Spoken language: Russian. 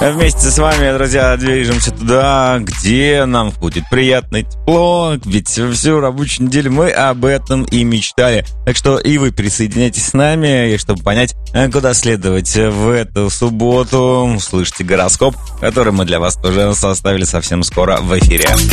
Вместе с вами, друзья, движемся туда, где нам будет приятно тепло, ведь всю рабочую неделю мы об этом и мечтали. Так что и вы присоединяйтесь с нами, чтобы понять, куда следовать в эту субботу. Слышите гороскоп, который мы для вас тоже составили совсем скоро в эфире.